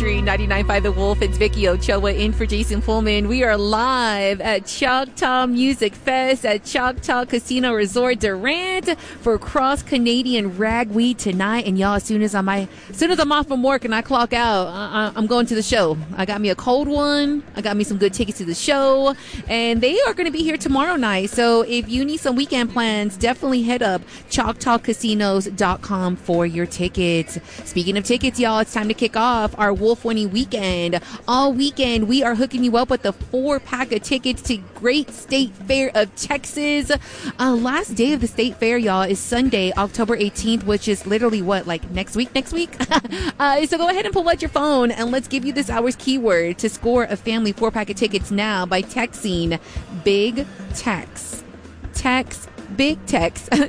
Country 99.5 The Wolf. It's Vicky Ochoa in for Jason Pullman. We are live at Choctaw Music Fest at Choctaw Casino Resort Durant for Cross Canadian Ragweed tonight. And y'all, as soon as I'm off from work and I clock out, I'm going to the show. I got me a cold one. I got me some good tickets to the show. And they are going to be here tomorrow night. So if you need some weekend plans, definitely head up ChoctawCasinos.com for your tickets. Speaking of tickets, y'all, it's time to kick off our Wolf Winning Weekend. All weekend, we are hooking you up with a 4-pack of tickets to Great State Fair of Texas. Last day of the State Fair, y'all, is Sunday, October 18th, which is literally next week? So go ahead and pull out your phone and let's give you this hour's keyword to score a family 4-pack of tickets now by texting Big Tex. Big text to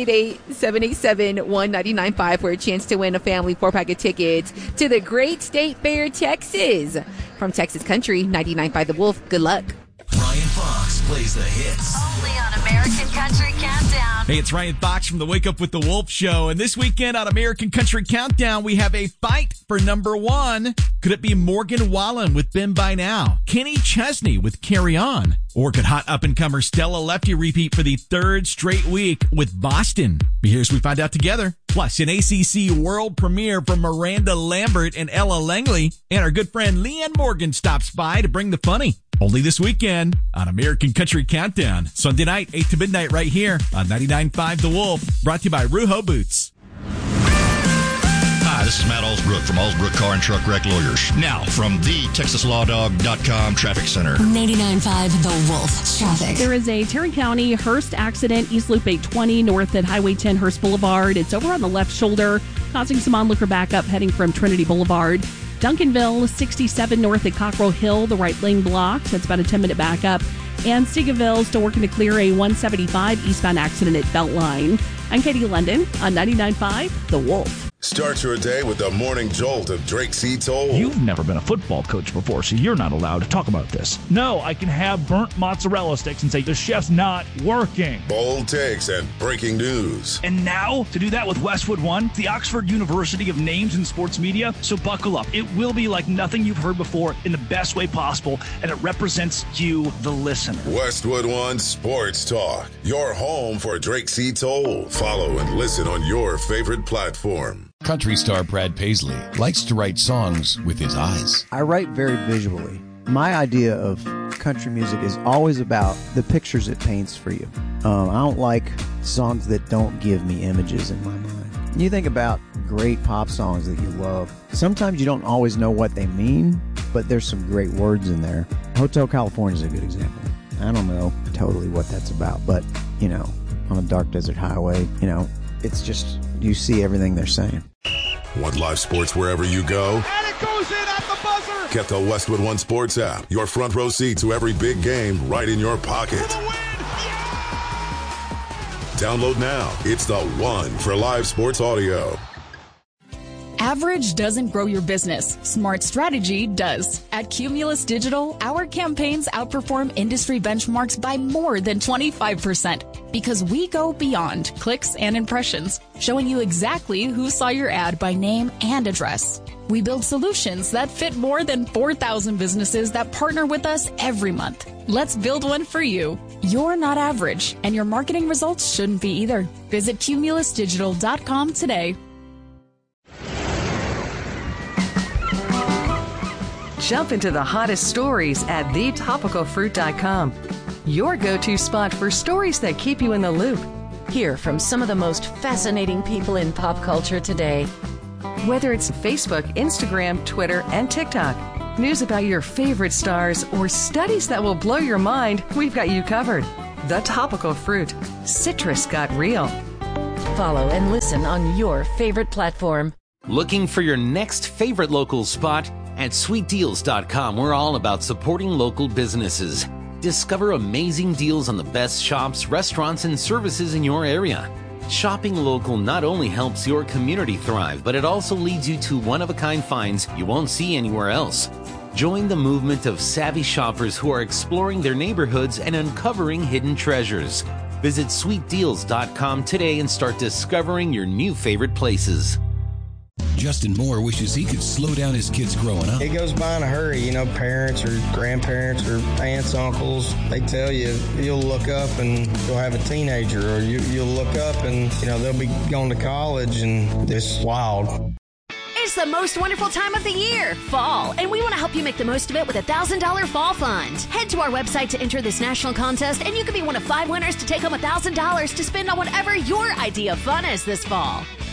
888-787-1995 for a chance to win a family 4-pack of tickets to the Great State Fair, Texas. From Texas Country 99.5 The Wolf, good luck. Ryan Fox plays the hits. Only on American Country Countdown. Hey, it's Ryan Fox from the Wake Up with the Wolf Show. And this weekend on American Country Countdown, we have a fight for number 1. Could it be Morgan Wallen with Been By Now? Kenny Chesney with Carry On? Or could hot up-and-comer Stella Lefty repeat for the 3rd straight week with Boston? But here's we find out together. Plus, an ACC world premiere from Miranda Lambert and Ella Langley. And our good friend Leanne Morgan stops by to bring the funny. Only this weekend on American Country Countdown. Sunday night, 8 to midnight right here on 99.5 The Wolf. Brought to you by Ruho Boots. Hi, this is Matt Alsbrook from Alsbrook Car and Truck Wreck Lawyers. Now, from the TexasLawDog.com Traffic Center. 99.5 The Wolf Traffic. There is a Tarrant County Hearst accident, East Loop 820, north at Highway 10 Hearst Boulevard. It's over on the left shoulder, causing some onlooker backup heading from Trinity Boulevard. Duncanville, 67 north at Cockrell Hill, the right lane blocked. That's about a 10-minute backup. And Stephenville still working to clear a 175 eastbound accident at Beltline. I'm Katie London on 99.5 The Wolf. Start your day with the morning jolt of Drake C. Toll. You've never been a football coach before, so you're not allowed to talk about this. No, I can have burnt mozzarella sticks and say the chef's not working. Bold takes and breaking news. And now, to do that with Westwood One, the Oxford University of Names in Sports Media. So buckle up. It will be like nothing you've heard before in the best way possible, and it represents you, the listener. Westwood One Sports Talk, your home for Drake C. Toll. Follow and listen on your favorite platform. Country star Brad Paisley likes to write songs with his eyes. I write very visually. My idea of country music is always about the pictures it paints for you. I don't like songs that don't give me images in my mind. You think about great pop songs that you love. Sometimes you don't always know what they mean, but there's some great words in there. Hotel California is a good example. I don't know totally what that's about, but, on a dark desert highway, it's just, you see everything they're saying. Want live sports wherever you go? And it goes in at the buzzer! Get the Westwood One Sports app. Your front row seat to every big game right in your pocket. For the win! Yeah! Download now. It's the one for live sports audio. Average doesn't grow your business. Smart strategy does. At Cumulus Digital, our campaigns outperform industry benchmarks by more than 25% because we go beyond clicks and impressions, showing you exactly who saw your ad by name and address. We build solutions that fit more than 4,000 businesses that partner with us every month. Let's build one for you. You're not average, and your marketing results shouldn't be either. Visit cumulusdigital.com today. Jump into the hottest stories at thetopicalfruit.com. Your go-to spot for stories that keep you in the loop. Hear from some of the most fascinating people in pop culture today. Whether it's Facebook, Instagram, Twitter, and TikTok, news about your favorite stars, or studies that will blow your mind, we've got you covered. The Topical Fruit. Citrus got real. Follow and listen on your favorite platform. Looking for your next favorite local spot? At sweetdeals.com, we're all about supporting local businesses. Discover amazing deals on the best shops, restaurants, and services in your area. Shopping local not only helps your community thrive, but it also leads you to one-of-a-kind finds you won't see anywhere else. Join the movement of savvy shoppers who are exploring their neighborhoods and uncovering hidden treasures. Visit sweetdeals.com today and start discovering your new favorite places. Justin Moore wishes he could slow down his kids growing up. It goes by in a hurry. You know, parents or grandparents or aunts, uncles, they tell you you'll look up and you'll have a teenager, or you'll look up and, you know, they'll be going to college, and it's wild. It's the most wonderful time of the year, fall, and we want to help you make the most of it with a $1,000 fall fund. Head to our website to enter this national contest, and you could be one of 5 winners to take home $1,000 to spend on whatever your idea of fun is this fall.